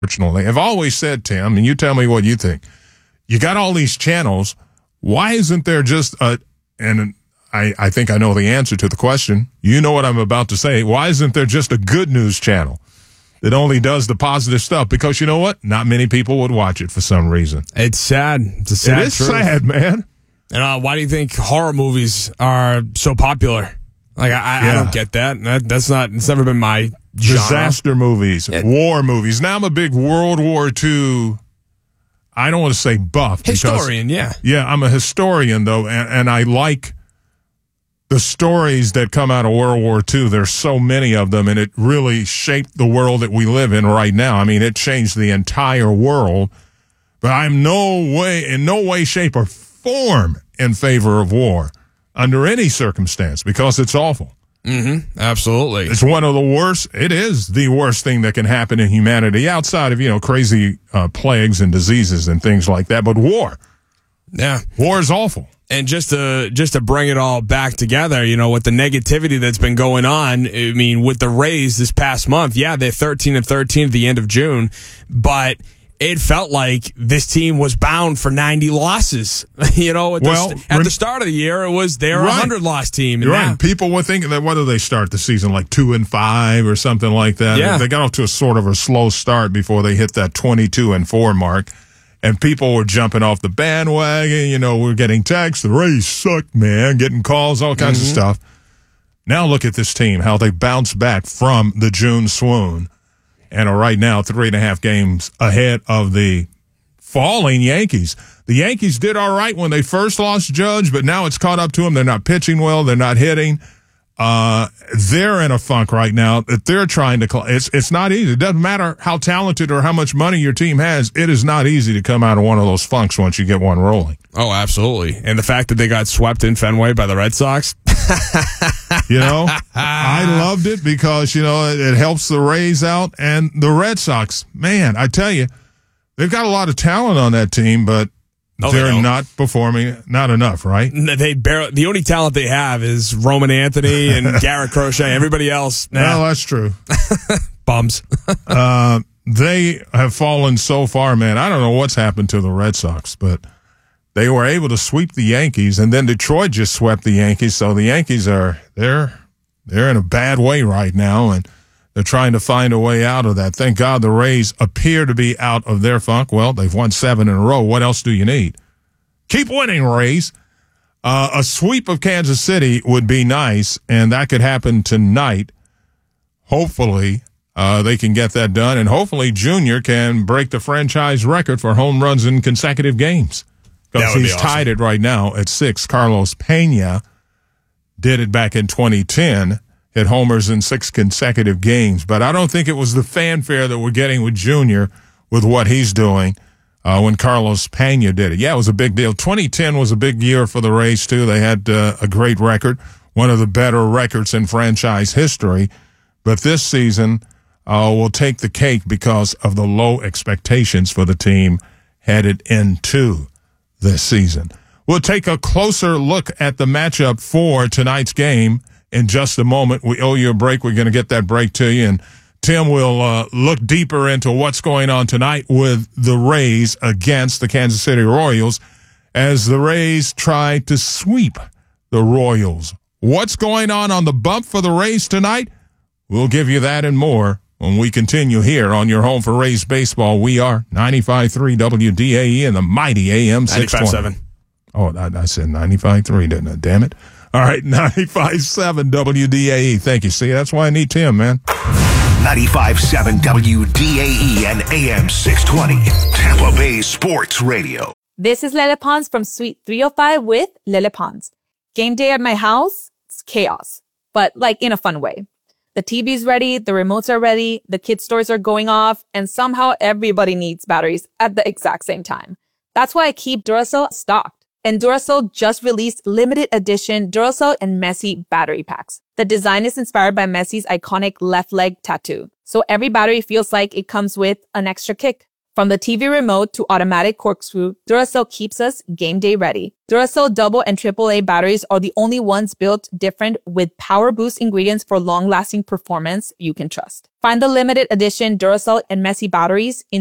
unfortunately. I've always said, Tim, and you tell me what you think. You got all these channels. Why isn't there just and I think I know the answer to the question. You know what I'm about to say. Why isn't there just a good news channel that only does the positive stuff? Because you know what? Not many people would watch it for some reason. It's sad. It's a sad It is truth. sad, man. And why do you think horror movies are so popular? Like, I don't get that. It's never been my genre. Disaster movies, war movies. Now I'm a big World War II, I don't want to say buff. Historian, yeah. Yeah, I'm a historian, though, and I like the stories that come out of World War II. There's so many of them, and it really shaped the world that we live in right now. I mean, it changed the entire world, but I'm in no way, shape, or form in favor of war under any circumstance because it's awful. Mm-hmm. Absolutely. It's one of the worst. It is the worst thing that can happen in humanity outside of, crazy plagues and diseases and things like that. But war. Yeah. War is awful. And just to bring it all back together, with the negativity that's been going on, I mean, with the Rays this past month, yeah, they're 13-13 at the end of June, but it felt like this team was bound for 90 losses. At the start of the year, they were a 100-loss team. You're right. People were thinking that, what do they start the season, like 2-5 or something like that? Yeah. They got off to a sort of a slow start before they hit that 22-4 mark. And people were jumping off the bandwagon. We're getting texts. The Rays suck, man. Getting calls, all kinds of stuff. Now look at this team, how they bounced back from the June swoon and are right now 3.5 games ahead of the falling Yankees. The Yankees did all right when they first lost Judge, but now it's caught up to them. They're not pitching well. They're not hitting. They're in a funk right now that they're trying to it's not easy. It doesn't matter how talented or how much money your team has. It is not easy to come out of one of those funks once you get one rolling. Oh, absolutely. And the fact that they got swept in Fenway by the Red Sox. I loved it because, it helps the Rays out and the Red Sox. Man, I tell you, they've got a lot of talent on that team, but they're not performing, not enough, right? The only talent they have is Roman Anthony and Garrett Crochet. Everybody else, well, that's true. Bums. They have fallen so far, man. I don't know what's happened to the Red Sox, but they were able to sweep the Yankees, and then Detroit just swept the Yankees. So the Yankees they're in a bad way right now, and they're trying to find a way out of that. Thank God the Rays appear to be out of their funk. Well, they've won 7 in a row. What else do you need? Keep winning, Rays. A sweep of Kansas City would be nice, and that could happen tonight. Hopefully, they can get that done, and hopefully Junior can break the franchise record for home runs in consecutive games. Because he's tied it right now at 6. Carlos Pena did it back in 2010. Hit homers in 6 consecutive games. But I don't think it was the fanfare that we're getting with Junior with what he's doing when Carlos Pena did it. Yeah, it was a big deal. 2010 was a big year for the Rays, too. They had a great record, one of the better records in franchise history. But this season will take the cake because of the low expectations for the team headed into this season. We'll take a closer look at the matchup for tonight's game in just a moment. We owe you a break. We're going to get that break to you, and Tim will look deeper into what's going on tonight with the Rays against the Kansas City Royals as the Rays try to sweep the Royals. What's going on the bump for the Rays tonight? We'll give you that and more when we continue here on your home for Rays baseball. We are 95.3 WDAE and the mighty AM 620. 95.7. Oh, I said 95.3, didn't I? Damn it. All right, 95.7 WDAE. Thank you. See, that's why I need Tim, man. 95.7 WDAE and AM 620. Tampa Bay Sports Radio. This is Lele Pons from Suite 305 with Lele Pons. Game day at my house, it's chaos, but in a fun way. The TV's ready, the remotes are ready, the kids' toys are going off, and somehow everybody needs batteries at the exact same time. That's why I keep Duracell stocked. And Duracell just released limited edition Duracell and Messi battery packs. The design is inspired by Messi's iconic left leg tattoo. So every battery feels like it comes with an extra kick. From the TV remote to automatic corkscrew, Duracell keeps us game day ready. Duracell double and AAA batteries are the only ones built different with power boost ingredients for long-lasting performance you can trust. Find the limited edition Duracell and Messi batteries in